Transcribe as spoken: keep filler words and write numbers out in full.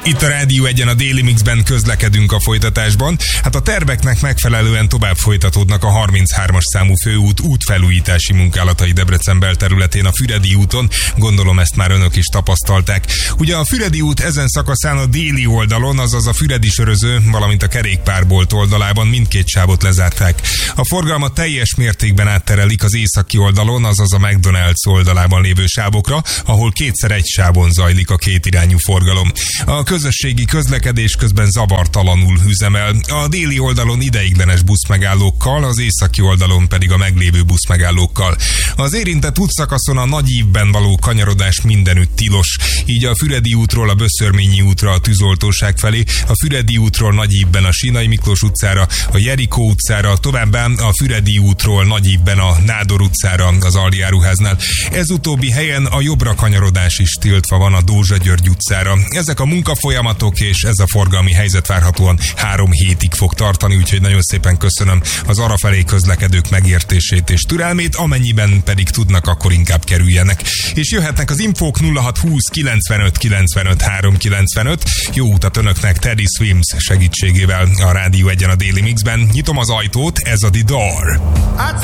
Itt a Rádió Egyen a Déli Mixben közlekedünk a folytatásban. Hát a terveknek megfelelően tovább folytatódnak a harminchármas számú főút útfelújítási munkálatai Debrecen belterületén a Füredi úton. Gondolom ezt már önök is tapasztalták. Ugye a Füredi út ezen szakaszán a déli oldalon, azaz a Füredi Söröző, valamint a kerékpárbolt oldalában mindkét sávot lezárták. A forgalmat teljes mértékben átterelik az északi oldalon, azaz a McDonald's oldalában lévő sávokra, ahol kétszer egy sávon zajlik a kétirányú forgalom. A közösségi közlekedés közben zavartalanul üzemel. A déli oldalon ideiglenes buszmegállókkal, az északi oldalon pedig a meglévő buszmegállókkal. Az érintett útszakaszon a nagy ívben való kanyarodás mindenütt tilos. Így a Füredi útról a Böszörményi útra a Tűzoltóság felé, a Füredi útról nagy ívben a Sínai Miklós utcára, a Jerikó utcára, továbbá a Füredi útról nagy ívben a Nádor utcára az Aldi Áruháznál. Ez utóbbi helyen a jobbra kanyarodás is tiltva van a Dózsa György utcára. Ezek a munkafolyamatok és ez a forgalmi helyzet várhatóan három hétig fog tartani, úgyhogy nagyon szépen köszönöm az arrafelé közlekedők megértését és türelmét, amennyiben pedig tudnak, akkor inkább kerüljenek. És jöhetnek az infók nulla hat húsz kilencvenöt kilencvenöt háromszázkilencvenöt. Jó utat önöknek Teddy Swims segítségével a Rádió Egyen a Déli Mixben. Nyitom az ajtót, ez a The Door.